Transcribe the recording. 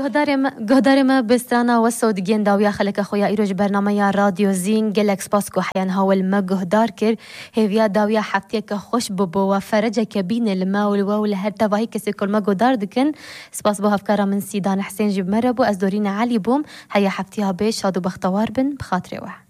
قهدار ما بستانا والصوت جين داويا خلك أخويا إيروج برنامج راديو زين قلك سباسكو حيان هاول ما قهدار كر هيفيا داويا حفتيك خوش ببو وفرجك بين الماء والواو لهرتا وهي كسي كل ما قهدار دكن سباس بو هفكارا من سيدان حسين جيب مربو أزدورين علي بوم هيا حفتيها بيش هادو بختوار بن بخاطري واحد